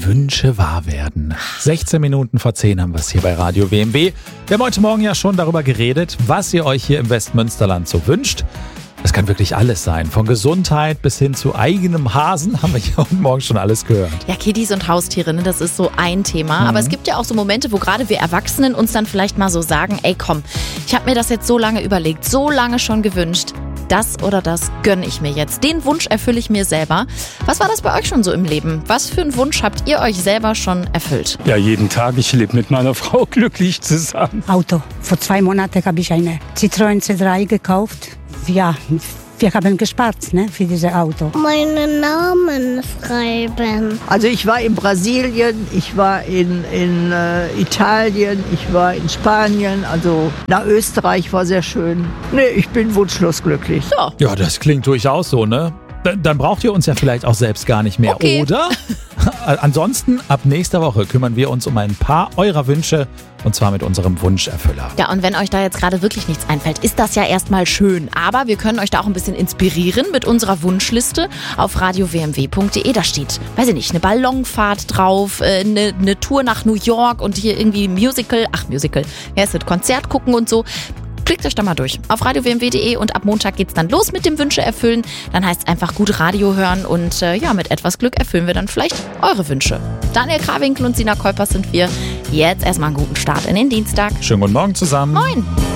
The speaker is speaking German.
Wünsche wahr werden. 16 Minuten vor 10 haben wir es hier bei Radio WMW. Wir haben heute Morgen ja schon darüber geredet, was ihr euch hier im Westmünsterland so wünscht. Es kann wirklich alles sein, von Gesundheit bis hin zu eigenem Hasen, haben wir ja heute Morgen schon alles gehört. Ja, Kiddies und Haustiere, ne, das ist so ein Thema. Aber es gibt ja auch so Momente, wo gerade wir Erwachsenen uns dann vielleicht mal so sagen, ey komm, ich habe mir das jetzt so lange überlegt, so lange schon gewünscht. Das oder das gönne ich mir jetzt. Den Wunsch erfülle ich mir selber. Was war das bei euch schon so im Leben? Was für einen Wunsch habt ihr euch selber schon erfüllt? Ja, jeden Tag. Ich lebe mit meiner Frau glücklich zusammen. Auto. Vor 2 Monaten habe ich eine Citroën C3 gekauft. Ja, wir haben gespart, ne, für dieses Auto. Meinen Namen schreiben. Also ich war in Brasilien, ich war in Italien, ich war in Spanien, also nach Österreich war sehr schön. Nee, ich bin wunschlos glücklich. Ja, das klingt durchaus so, ne? Dann braucht ihr uns ja vielleicht auch selbst gar nicht mehr, Okay. oder? Ansonsten, ab nächster Woche kümmern wir uns um ein paar eurer Wünsche und zwar mit unserem Wunscherfüller. Ja, und wenn euch da jetzt gerade wirklich nichts einfällt, ist das ja erstmal schön. Aber wir können euch da auch ein bisschen inspirieren mit unserer Wunschliste auf radiowmw.de. Da steht, weiß ich nicht, eine Ballonfahrt drauf, eine Tour nach New York und hier irgendwie Musical, ja, es wird Konzert gucken und so. Klickt euch da mal durch auf radiowmw.de und ab Montag geht's dann los mit dem Wünsche erfüllen. Dann heißt es einfach gut Radio hören und ja, mit etwas Glück erfüllen wir dann vielleicht eure Wünsche. Daniel Krawinkel und Sina Kuipers sind wir. Jetzt erstmal einen guten Start in den Dienstag. Schönen guten Morgen zusammen. Moin!